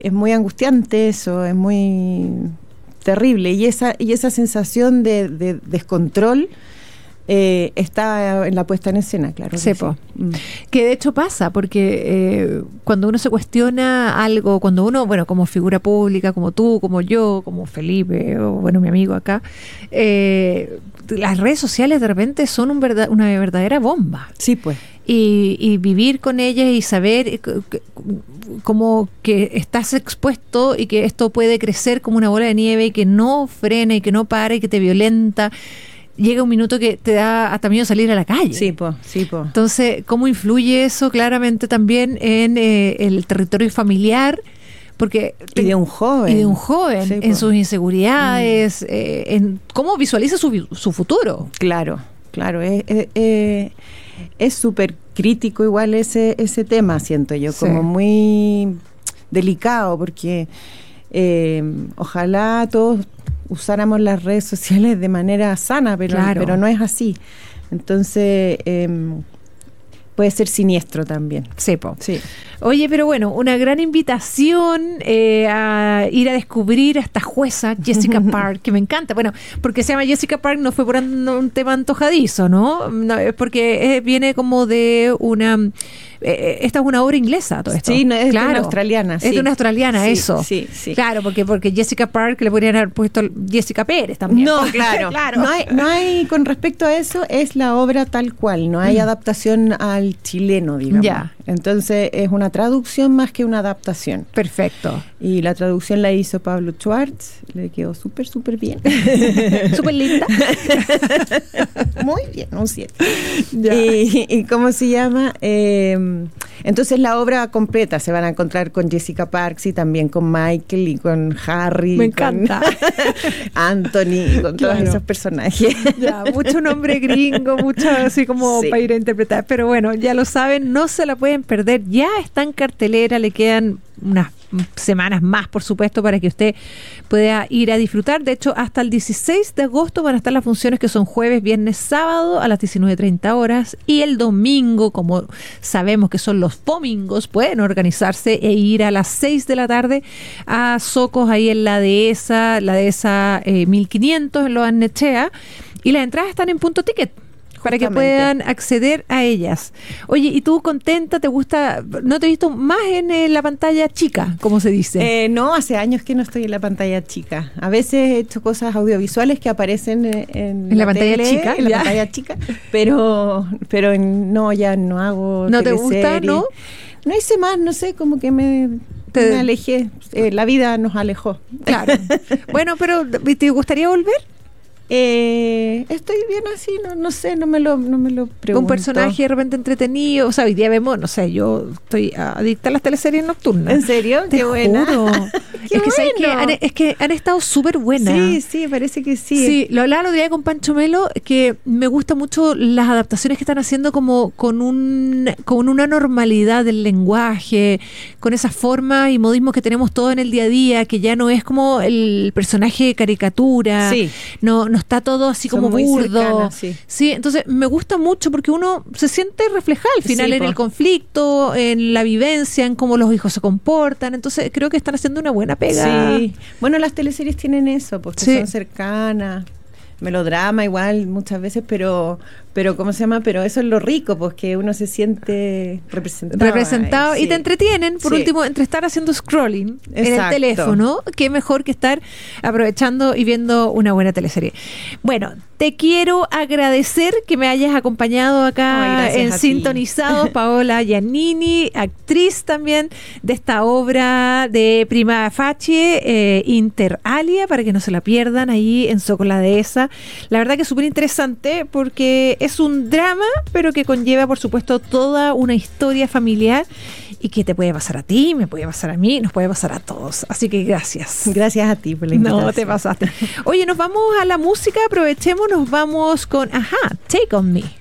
es muy angustiante eso, es muy terrible. Y esa sensación de descontrol está en la puesta en escena, claro. Sí. Que de hecho pasa, porque cuando uno se cuestiona algo, cuando uno, bueno, como figura pública, como tú, como yo, como Felipe, o bueno, mi amigo acá, las redes sociales de repente son una verdadera bomba. Sí, pues. Y vivir con ellas y saber como que estás expuesto y que esto puede crecer como una bola de nieve y que no frena y que no para y que te violenta. Llega un minuto que te da hasta miedo salir a la calle. Sí, po. Entonces, ¿cómo influye eso claramente también en el territorio familiar? Porque y de un joven. Sí, en sus inseguridades, en cómo visualiza su futuro. Claro. Es súper crítico igual ese tema, siento yo, como muy delicado, porque ojalá todos usáramos las redes sociales de manera sana, pero no es así. Entonces, puede ser siniestro también. Sí. Oye, pero bueno, una gran invitación a ir a descubrir a esta jueza, Jessica Park, que me encanta. Bueno, porque se llama Jessica Park no fue por un tema antojadizo, ¿no? Es porque viene como de una... esta es una obra inglesa, todo esto. Sí, no, es de una australiana. Es de una australiana, sí, eso. Sí. Claro, porque Jessica Park le podrían haber puesto Jessica Pérez también. No, claro. No hay, con respecto a eso, es la obra tal cual. No hay adaptación al chileno, digamos. Ya. Entonces, es una traducción más que una adaptación. Perfecto. Y la traducción la hizo Pablo Schwartz. Le quedó súper bien. Súper linda. Muy bien, un 7. ¿Y cómo se llama? Entonces la obra completa se van a encontrar con Jessica Parks y también con Michael y con Harry. Me encanta. Anthony, con todos esos personajes. Ya, mucho nombre gringo, mucho así como para ir a interpretar. Pero bueno, ya lo saben, no se la pueden perder. Ya está en cartelera, le quedan unas semanas más, por supuesto, para que usted pueda ir a disfrutar. De hecho, hasta el 16 de agosto van a estar las funciones que son jueves, viernes, sábado a las 19:30 horas, y el domingo, como sabemos que son los domingos, pueden organizarse e ir a las 6 de la tarde a Socos, ahí en la dehesa 1500 en Lo Barnechea, y las entradas están en Punto Ticket para que puedan acceder a ellas. Oye, ¿y tú contenta? ¿Te gusta? ¿No te he visto más en la pantalla chica, como se dice? No, hace años que no estoy en la pantalla chica. A veces he hecho cosas audiovisuales que aparecen en la pantalla tele, chica. En la pantalla chica, pero no, ya no hago ¿No te gusta, no? No hice más, no sé, como que me alejé. La vida nos alejó. Claro. Bueno, pero ¿te gustaría volver? Estoy bien así, no sé, no me lo pregunto. Un personaje de repente entretenido, o sea, hoy día vemos, no sé, yo estoy adicta a las teleseries nocturnas. ¿En serio? Qué buena. Qué es que han estado súper buenas. Sí, parece que sí. Sí, lo hablaba el otro día con Pancho Melo, que me gustan mucho las adaptaciones que están haciendo como con una normalidad del lenguaje, con esas formas y modismos que tenemos todo en el día a día, que ya no es como el personaje caricatura, no está todo así como burdo. Sí, entonces me gusta mucho porque uno se siente reflejado al final en el conflicto, en la vivencia, en cómo los hijos se comportan. Entonces creo que están haciendo una buena pega. Sí. Bueno, las teleseries tienen eso, porque son cercanas. Melodrama igual muchas veces, pero ¿cómo se llama? Pero eso es lo rico, pues que uno se siente representado y te entretienen, por último, entre estar haciendo scrolling en el teléfono, qué mejor que estar aprovechando y viendo una buena teleserie. Bueno, te quiero agradecer que me hayas acompañado acá en Sintonizados, Paola Giannini, actriz también de esta obra de Prima Facie, Inter Alia, para que no se la pierdan ahí en Socos la Dehesa. La verdad que es súper interesante porque es un drama, pero que conlleva, por supuesto, toda una historia familiar y que te puede pasar a ti, me puede pasar a mí, nos puede pasar a todos. Así que gracias. Gracias a ti por la invitación. No, te pasaste. Oye, nos vamos a la música, aprovechemos, nos vamos con Take On Me.